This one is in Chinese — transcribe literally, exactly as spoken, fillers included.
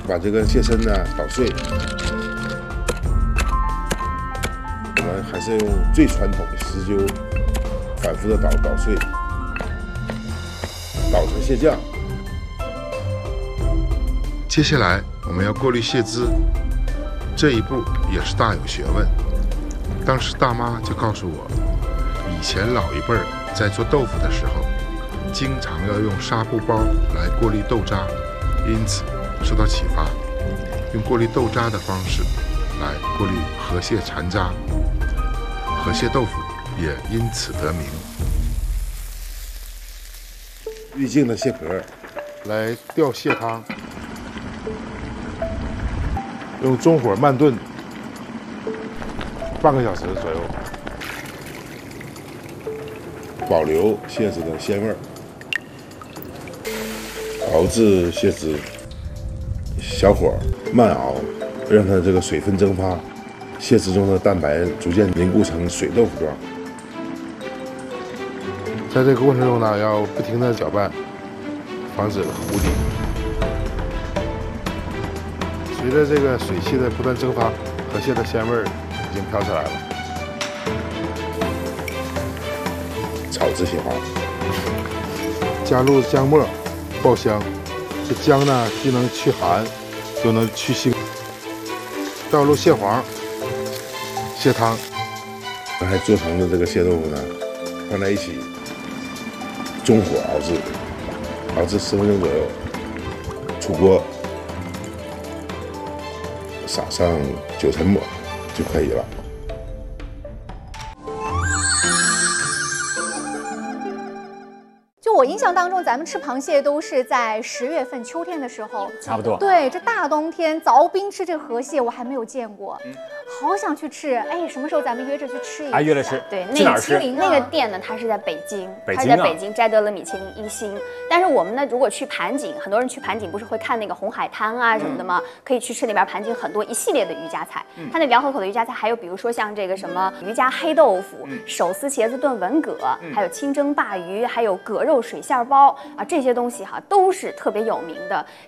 把这个蟹身呢捣碎。我们还是用最传统的石臼，反复的捣捣碎，捣成蟹酱。 接下来我们要过滤蟹汁，这一步也是大有学问。当时大妈就告诉我，以前老一辈儿在做豆腐的时候，经常要用纱布包来过滤豆渣，因此受到启发，用过滤豆渣的方式来过滤河蟹残渣，河蟹豆腐也因此得名。 滤净的蟹壳来吊蟹汤，用中火慢炖半个小时左右，保留蟹子的鲜味儿，熬制蟹汁，小火慢熬，让它这个水分蒸发，蟹汁中的蛋白逐渐凝固成水豆腐状。在这个过程中呢，要不停的搅拌，防止糊底。随着这个水汽的不断蒸发，河蟹的鲜味儿已经飘出来了。炒制蟹黄，加入姜末，爆香。这姜呢，既能驱寒，又能去腥。倒入蟹黄、蟹汤，还做成的这个蟹豆腐呢，放在一起，中火熬制，熬制十分钟左右，出锅，撒上九层抹就可以了。 就我印象当中，咱们吃螃蟹都是在十月份秋天的时候， 差不多。 对，这大冬天凿冰吃这个河蟹，我还没有见过。嗯，好想去吃。哎，什么时候咱们约着去吃一下？ 哎，约着吃。 对， 去哪儿吃？ 那个店呢，它是在北京， 北京啊、 它是在北京摘得了米其林一星。但是我们呢，如果去盘锦，很多人去盘锦不是会看那个红海滩啊什么的吗？嗯、可以去吃那边盘锦很多一系列的渔家菜。嗯、它那辽河口的渔家菜还有比如说像这个什么渔家黑豆腐、嗯、手撕茄子炖文蛤，嗯、还有清蒸鲅鱼，还有蛤肉水馅包啊，这些东西哈都是特别有名的。